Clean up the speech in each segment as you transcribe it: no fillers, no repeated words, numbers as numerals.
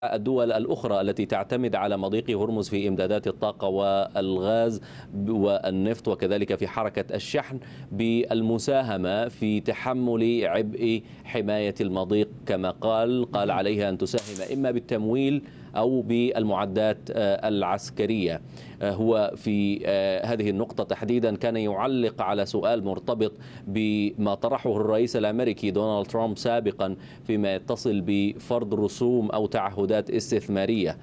الدول الأخرى التي تعتمد على مضيق هرمز في إمدادات الطاقة والغاز والنفط وكذلك في حركة الشحن بالمساهمة في تحمل عبء حماية المضيق كما قال عليها أن تساهم إما بالتمويل أو بالمعدات العسكرية. هو في هذه النقطة تحديدا كان يعلق على سؤال مرتبط بما طرحه الرئيس الأمريكي دونالد ترامب سابقا فيما يتصل بفرض رسوم أو تعهدات استثمارية.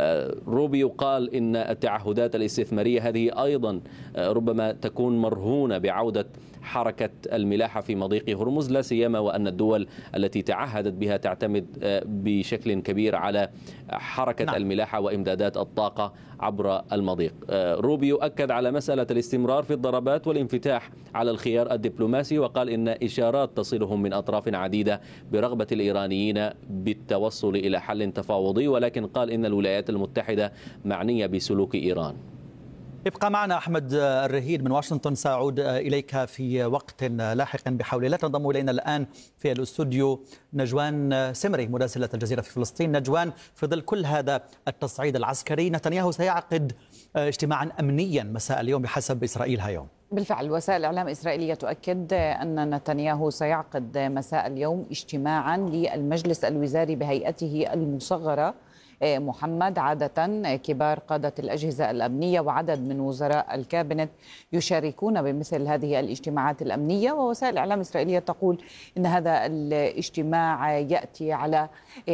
روبيو قال إن التعهدات الاستثمارية هذه أيضا ربما تكون مرهونة بعودة حركة الملاحة في مضيق هرمز، لا سيما وأن الدول التي تعهدت بها تعتمد بشكل كبير على حركة الملاحة وإمدادات الطاقة عبر المضيق. روبيو أكد على مسألة الاستمرار في الضربات والانفتاح على الخيار الدبلوماسي، وقال إن إشارات تصلهم من أطراف عديدة برغبة الإيرانيين بالتوصل إلى حل تفاوضي، ولكن قال إن الولايات المتحدة معنية بسلوك إيران. ابقى معنا أحمد الرهيد من واشنطن، سأعود إليك في وقت لاحق بحول الله. تنضم إلينا الآن في الاستوديو نجوان سمري مراسلة الجزيرة في فلسطين. نجوان، في ظل كل هذا التصعيد العسكري نتنياهو سيعقد اجتماعا أمنيا مساء اليوم بحسب إسرائيل هيوم. بالفعل وسائل الإعلام الإسرائيلية تؤكد أن نتنياهو سيعقد مساء اليوم اجتماعا للمجلس الوزاري بهيئته المصغرة محمد. عادة كبار قادة الأجهزة الأمنية وعدد من وزراء الكابينت يشاركون بمثل هذه الاجتماعات الأمنية، ووسائل الإعلام الإسرائيلية تقول إن هذا الاجتماع يأتي على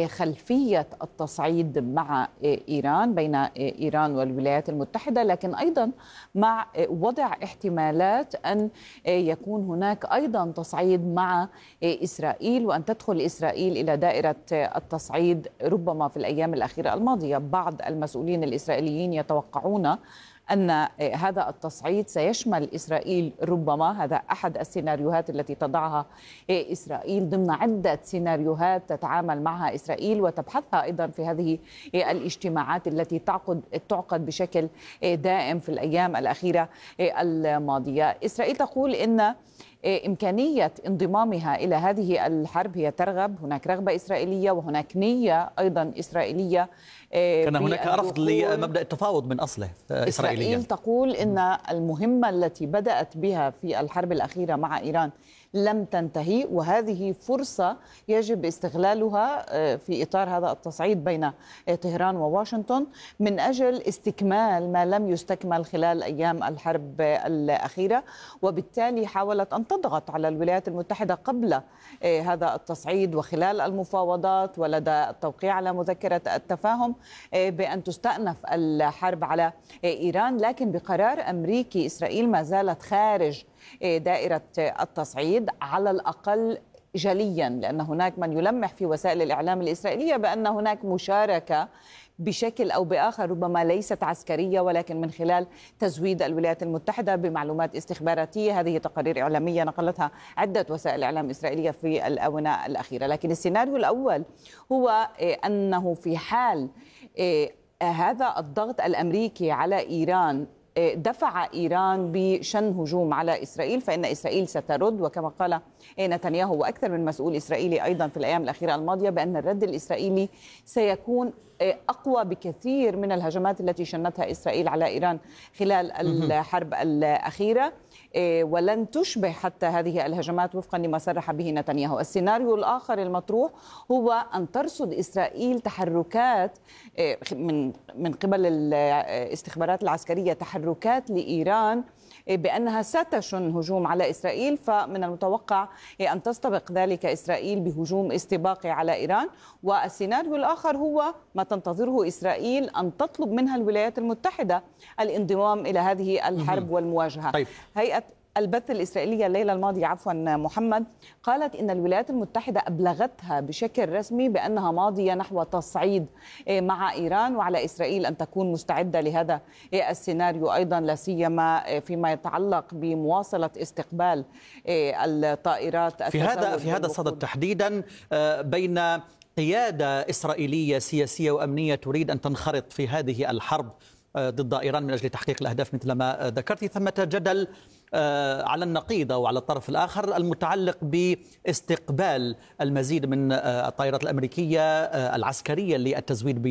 خلفية التصعيد مع إيران، بين إيران والولايات المتحدة، لكن أيضا مع وضع احتمالات أن يكون هناك أيضا تصعيد مع إسرائيل، وأن تدخل إسرائيل إلى دائرة التصعيد ربما في الأيام الأخيرة الماضية. بعض المسؤولين الإسرائيليين يتوقعون أن هذا التصعيد سيشمل إسرائيل، ربما هذا أحد السيناريوهات التي تضعها إسرائيل ضمن عدة سيناريوهات تتعامل معها إسرائيل وتبحثها أيضا في هذه الاجتماعات التي تعقد بشكل دائم في الأيام الأخيرة الماضية. إسرائيل تقول إن إمكانية انضمامها إلى هذه الحرب هي ترغب، هناك رغبة إسرائيلية وهناك نية أيضا إسرائيلية. كان هناك رفض لمبدأ التفاوض من أصله إسرائيليا. إسرائيل تقول إن المهمة التي بدأت بها في الحرب الأخيرة مع إيران لم تنتهي، وهذه فرصة يجب استغلالها في إطار هذا التصعيد بين طهران وواشنطن من أجل استكمال ما لم يستكمل خلال أيام الحرب الأخيرة، وبالتالي حاولت أن تضغط على الولايات المتحدة قبل هذا التصعيد وخلال المفاوضات ولدى التوقيع على مذكرة التفاهم بأن تستأنف الحرب على إيران. لكن بقرار أمريكي إسرائيل ما زالت خارج دائرة التصعيد على الأقل جليا، لأن هناك من يلمح في وسائل الإعلام الإسرائيلية بأن هناك مشاركة بشكل أو بآخر، ربما ليست عسكرية ولكن من خلال تزويد الولايات المتحدة بمعلومات استخباراتية. هذه تقارير إعلامية نقلتها عدة وسائل إعلام إسرائيلية في الآونة الأخيرة. لكن السيناريو الأول هو أنه في حال هذا الضغط الأمريكي على إيران دفع إيران بشن هجوم على إسرائيل، فإن إسرائيل سترد. وكما قال نتنياهو وأكثر من مسؤول إسرائيلي أيضا في الأيام الأخيرة الماضية بأن الرد الإسرائيلي سيكون أقوى بكثير من الهجمات التي شنتها إسرائيل على إيران خلال الحرب الأخيرة، ولن تشبه حتى هذه الهجمات وفقا لما صرح به نتنياهو. السيناريو الآخر المطروح هو أن ترصد إسرائيل تحركات من قبل الاستخبارات العسكرية، تحركات لإيران بأنها ستشن هجوم على إسرائيل، فمن المتوقع أن تستبق ذلك إسرائيل بهجوم استباقي على إيران. والسيناريو الآخر هو ما تنتظره إسرائيل، أن تطلب منها الولايات المتحدة الانضمام إلى هذه الحرب والمواجهة. طيب. هيئة البث الإسرائيلية الليلة الماضية محمد قالت إن الولايات المتحدة أبلغتها بشكل رسمي بأنها ماضية نحو تصعيد مع إيران، وعلى إسرائيل أن تكون مستعدة لهذا السيناريو أيضا، لا سيما فيما يتعلق بمواصلة استقبال الطائرات. في هذا الصدد تحديدا بين قيادة إسرائيلية سياسية وأمنية تريد أن تنخرط في هذه الحرب ضد إيران من أجل تحقيق الأهداف مثل ما ذكرت، ثمة جدل على النقيض أو على الطرف الآخر المتعلق باستقبال المزيد من الطائرات الأمريكية العسكرية للتزويد